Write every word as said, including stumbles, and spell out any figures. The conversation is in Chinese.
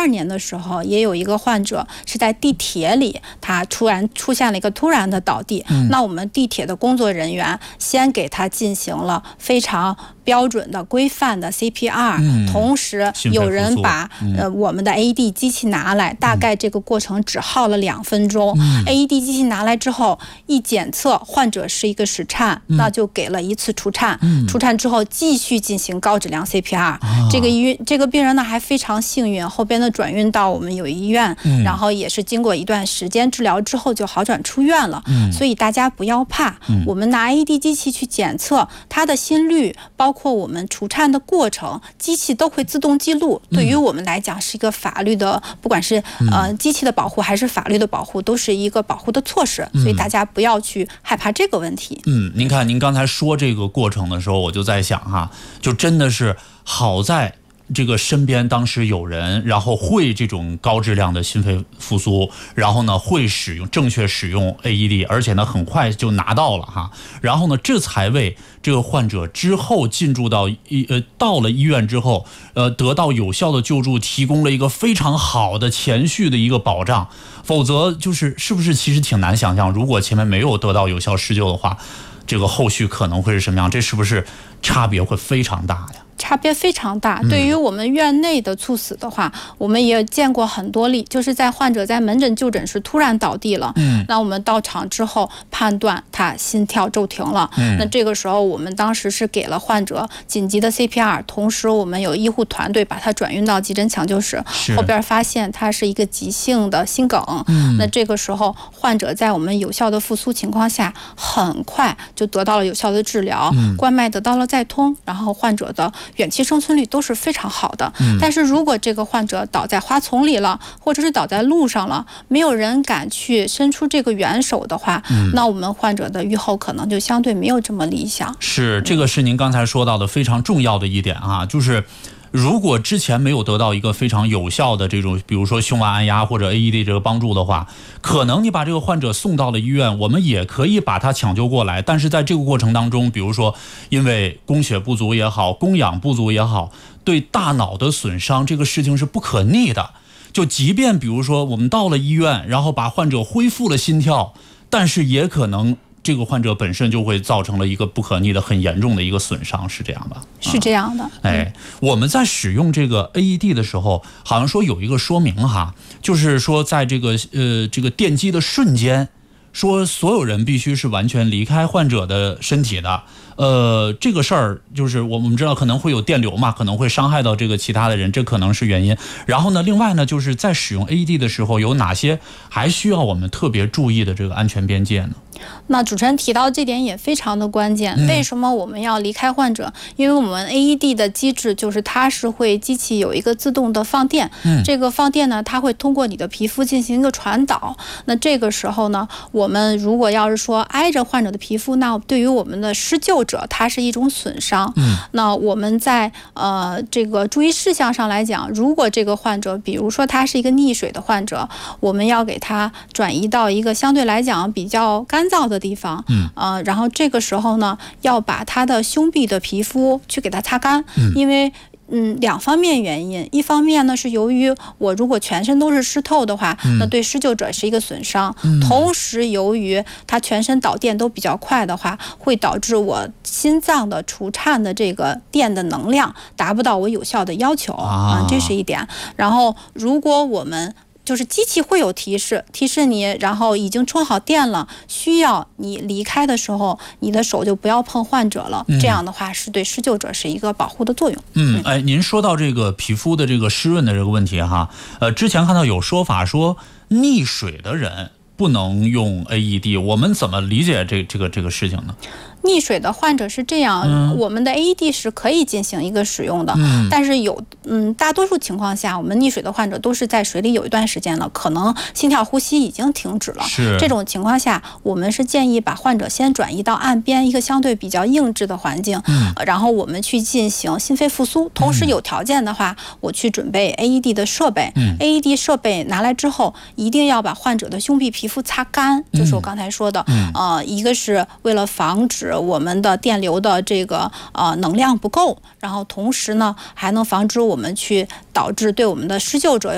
二年的时候，也有一个患者是在地铁里，他突然出现了一个突然的倒地，嗯、那我们地铁的工作人员先给他进行了非常标准的规范的 C P R，嗯、同时有人把、嗯、呃我们的 A E D 机器拿来，大概这个过程只耗了两分钟。嗯、A E D 机器拿来之后，一检测患者是一个室颤，嗯、那就给了一次除颤，嗯、除颤之后继续进行高质量 C P R。啊、这个医院这个病人呢还非常幸运，后边的转运到我们友谊医院，嗯、然后也是经过一段时间治疗之后就好转出院了。嗯、所以大家不要怕，嗯、我们拿 A E D 机器去检测他的心率，包括我们除颤的过程，机器都会自动记录。对于我们来讲是一个法律的，不管是呃机器的保护还是法律的保护，都是一个保护的措施。所以大家不要去害怕这个问题。 嗯，您看您刚才说这个过程的时候，我就在想哈，就真的是好在这个身边当时有人，然后会这种高质量的心肺复苏，然后呢会使用正确使用 A E D， 而且呢很快就拿到了哈，然后呢这才为这个患者之后进驻到医呃到了医院之后，呃得到有效的救助提供了一个非常好的前续的一个保障。否则就是是不是其实挺难想象，如果前面没有得到有效施救的话，这个后续可能会是什么样？这是不是差别会非常大呀？ 差别非常大。对于我们院内的猝死的话，嗯、我们也见过很多例，就是在患者在门诊就诊时突然倒地了，嗯，那我们到场之后判断他心跳骤停了，嗯，那这个时候我们当时是给了患者紧急的 C P R， 同时我们有医护团队把他转运到急诊抢救室，后边发现他是一个急性的心梗，嗯，那这个时候患者在我们有效的复苏情况下，很快就得到了有效的治疗，嗯、冠脉得到了再通，然后患者的远期生存率都是非常好的。嗯、但是如果这个患者倒在花丛里了，或者是倒在路上了，没有人敢去伸出这个援手的话，嗯、那我们患者的预后可能就相对没有这么理想。 是，这个是您刚才说到的非常重要的一点啊，就是如果之前没有得到一个非常有效的这种，比如说胸外按压或者 A E D 这个帮助的话，可能你把这个患者送到了医院，我们也可以把他抢救过来，但是在这个过程当中，比如说因为供血不足也好，供氧不足也好，对大脑的损伤，这个事情是不可逆的。就即便比如说我们到了医院，然后把患者恢复了心跳，但是也可能这个患者本身就会造成了一个不可逆的很严重的一个损伤，是这样吧？ 是这样的。 嗯、哎，我们在使用这个 A E D 的时候，好像说有一个说明哈，就是说在这个呃这个电击的瞬间，说所有人必须是完全离开患者的身体的。呃，这个事儿就是我们知道可能会有电流嘛，可能会伤害到这个其他的人，这可能是原因。然后呢，另外呢，就是在使用 A E D 的时候，有哪些还需要我们特别注意的这个安全边界呢？ 那主持人提到这点也非常的关键。嗯、为什么我们要离开患者？因为我们 A E D 的机制就是它是会机器有一个自动的放电，嗯、这个放电呢，它会通过你的皮肤进行一个传导。那这个时候呢，我们如果要是说挨着患者的皮肤，那对于我们的施救者，它是一种损伤。嗯、那我们在呃这个注意事项上来讲，如果这个患者，比如说他是一个溺水的患者，我们要给他转移到一个相对来讲比较干燥的地方，嗯，呃，然后这个时候呢，要把他的胸壁的皮肤去给他擦干，嗯、因为。嗯，两方面原因，一方面呢是由于我如果全身都是湿透的话，嗯、那对施救者是一个损伤。嗯、同时，由于他全身导电都比较快的话，会导致我心脏的除颤的这个电的能量达不到我有效的要求啊、呃，这是一点。然后，如果我们就是机器会有提示，提示你，然后已经充好电了，需要你离开的时候，你的手就不要碰患者了。嗯、这样的话是对施救者是一个保护的作用。 嗯，哎，您说到这个皮肤的这个湿润的这个问题哈，呃，之前看到有说法说溺水的人不能用 A E D， 我们怎么理解这这个这个事情呢？ 溺水的患者是这样，嗯、我们的 A E D 是可以进行一个使用的，嗯、但是有嗯大多数情况下，我们溺水的患者都是在水里有一段时间了，可能心跳呼吸已经停止了。 是这种情况下，我们是建议把患者先转移到岸边一个相对比较硬质的环境，嗯、然后我们去进行心肺复苏。同时有条件的话，嗯、我去准备 A E D 的设备。嗯、A E D 设备拿来之后，一定要把患者的胸壁皮肤擦干，嗯、就是我刚才说的，嗯、呃，一个是为了防止我们的电流的这个呃能量不够，然后同时呢还能防止我们去导致对我们的施救者